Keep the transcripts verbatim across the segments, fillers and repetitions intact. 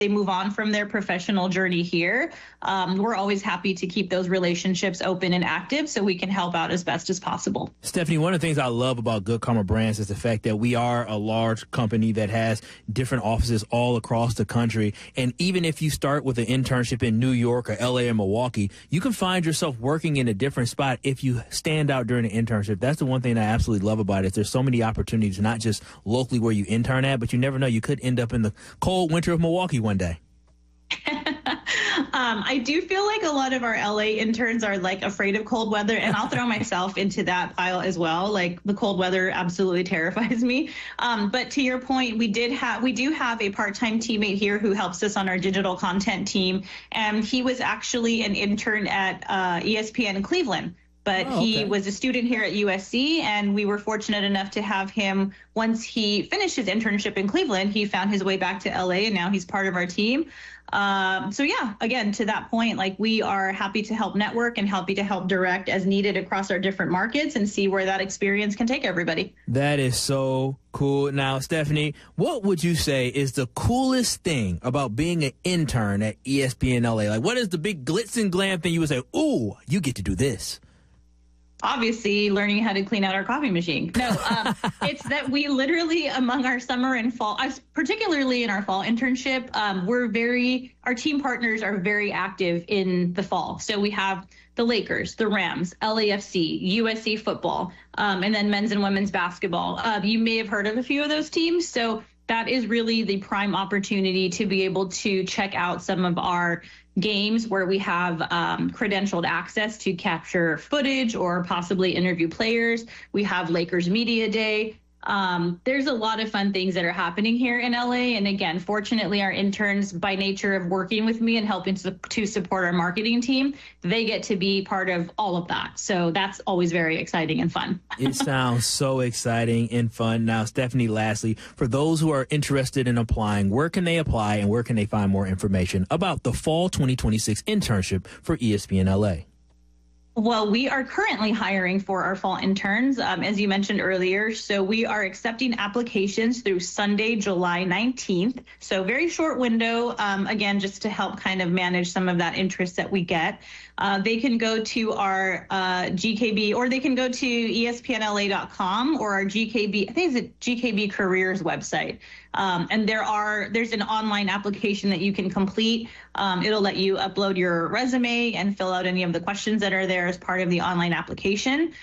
they move on from their professional journey here, um, we're always happy to keep those relationships open and active so we can help out as best as possible. Stephanie, one of the things I love about Good Karma Brands is the fact that we are a large company that has different offices all across the country. And even if you start with an internship in New York or L A or Milwaukee, you can find yourself working in a different spot if you stand out during an internship. That's the one thing I absolutely love about it. There's so many opportunities, not just locally where you intern at, but you never know. You could end up in the cold winter of Milwaukee one day. um, I do feel like a lot of our L A interns are like afraid of cold weather, and I'll throw myself into that pile as well. Like the cold weather absolutely terrifies me. Um, but to your point, we did have we do have a part-time teammate here who helps us on our digital content team, and he was actually an intern at uh, E S P N in Cleveland. But oh, okay. He was a student here at U S C, and we were fortunate enough to have him, once he finished his internship in Cleveland, he found his way back to L A, and now he's part of our team. Um, so, yeah, again, to that point, like we are happy to help network and happy to help direct as needed across our different markets and see where that experience can take everybody. That is so cool. Now, Stephanie, what would you say is the coolest thing about being an intern at E S P N L A? Like, what is the big glitz and glam thing you would say, ooh, you get to do this? Obviously, learning how to clean out our coffee machine. No, um, it's that we literally, among our summer and fall, particularly in our fall internship, um, we're very, our team partners are very active in the fall. So we have the Lakers, the Rams, L A F C, U S C football, um, and then men's and women's basketball. Uh, you may have heard of a few of those teams. So that is really the prime opportunity to be able to check out some of our games where we have um, credentialed access to capture footage or possibly interview players. We have Lakers Media Day. Um, there's a lot of fun things that are happening here in L A. And again, fortunately, our interns, by nature of working with me and helping to, to support our marketing team, they get to be part of all of that. So that's always very exciting and fun. It sounds so exciting and fun. Now, Stephanie, lastly, for those who are interested in applying, where can they apply and where can they find more information about the fall twenty twenty-six internship for E S P N L A? Well, we are currently hiring for our fall interns, um, as you mentioned earlier. So we are accepting applications through Sunday, July nineteenth. So very short window, um, again, just to help kind of manage some of that interest that we get. Uh, they can go to our uh, G K B, or they can go to E S P N L A dot com or our G K B, I think it's a G K B Careers website. Um, and there are there's an online application that you can complete. Um, it'll let you upload your resume and fill out any of the questions that are there as part of the online application.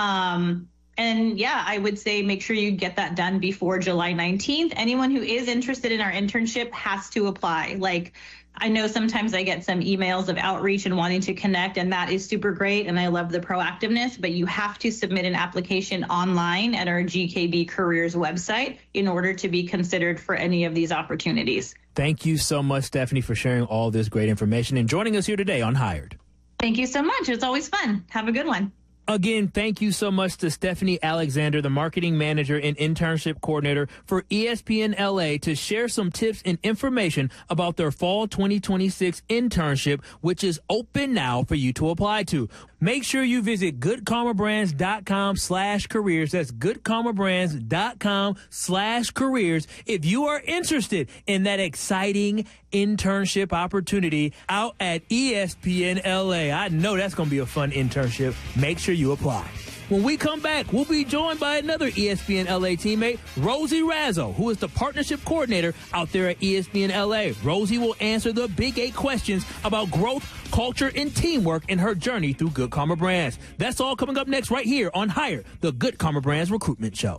Um, and yeah, I would say make sure you get that done before July nineteenth. Anyone who is interested in our internship has to apply. Like, I know sometimes I get some emails of outreach and wanting to connect, and that is super great, and I love the proactiveness, but you have to submit an application online at our G K B Careers website in order to be considered for any of these opportunities. Thank you so much, Stephanie, for sharing all this great information and joining us here today on Hired. Thank you so much. It's always fun. Have a good one. Again, thank you so much to Stephanie Alexander, the marketing manager and internship coordinator for E S P N L A, to share some tips and information about their fall twenty twenty-six internship, which is open now for you to apply to. Make sure you visit goodkarmabrands.com slash careers. That's goodkarmabrands.com slash careers if you are interested in that exciting internship opportunity out at E S P N L A. I know that's going to be a fun internship. Make sure you apply. When we come back, we'll be joined by another E S P N L A teammate, Rosie Razzo, who is the partnership coordinator out there at E S P N L A. Rosie will answer the big eight questions about growth, culture, and teamwork in her journey through Good Karma Brands. That's all coming up next right here on Hire, the Good Karma Brands recruitment show.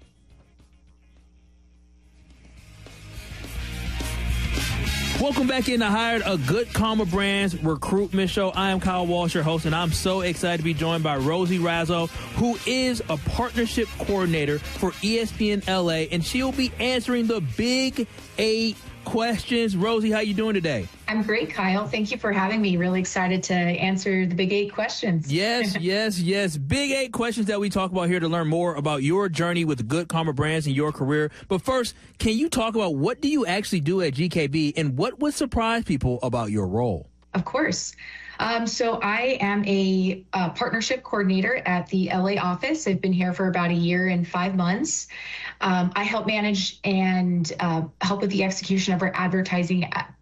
Welcome back into Hired, a Good Karma Brands recruitment show. I am Kyle Walsh, your host, and I'm so excited to be joined by Rosie Razzo, who is a partnership coordinator for E S P N L A, and she'll be answering the big eight questions. Rosie, how you doing today? I'm great, Kyle. Thank you for having me. Really excited to answer the big eight questions. Yes, yes, yes. Big eight questions that we talk about here to learn more about your journey with Good Karma Brands and your career. But first, can you talk about what do you actually do at G K B and what would surprise people about your role? Of course. Um, so I am a, uh partnership coordinator at the L A office. I've been here for about a year and five months. Um, I help manage and uh, help with the execution of our advertising